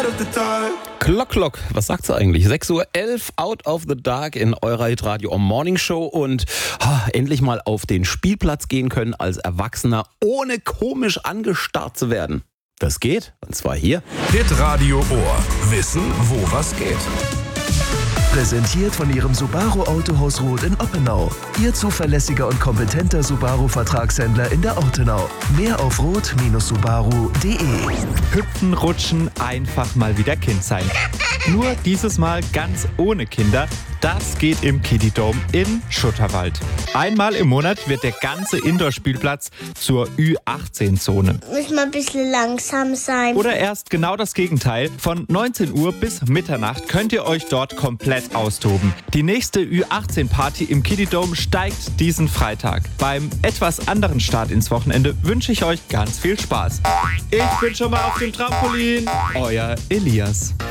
Klock, was sagt sie eigentlich? 6:11 Uhr, Out of the Dark in eurer Hitradio Morning Show und endlich mal auf den Spielplatz gehen können als Erwachsener, ohne komisch angestarrt zu werden. Das geht, und zwar hier. Hitradio Ohr. Wissen, wo was geht. Präsentiert von Ihrem Subaru Autohaus Roth in Oppenau. Ihr zuverlässiger und kompetenter Subaru-Vertragshändler in der Ortenau. Mehr auf roth-subaru.de. Hüpfen, rutschen, einfach mal wieder Kind sein. Nur dieses Mal ganz ohne Kinder. Das geht im Kiddie Dome in Schutterwald. Einmal im Monat wird der ganze Indoor-Spielplatz zur Ü18-Zone. Muss mal ein bisschen langsam sein. Oder erst genau das Gegenteil. Von 19 Uhr bis Mitternacht könnt ihr euch dort komplett austoben. Die nächste Ü18-Party im Kiddie Dome steigt diesen Freitag. Beim etwas anderen Start ins Wochenende wünsche ich euch ganz viel Spaß. Ich bin schon mal auf dem Trampolin. Euer Elias.